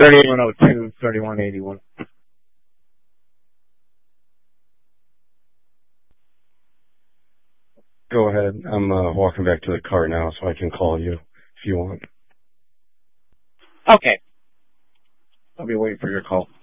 3102, 3181. Go ahead. I'm walking back to the car now, so I can call you if you want. Okay. I'll be waiting for your call.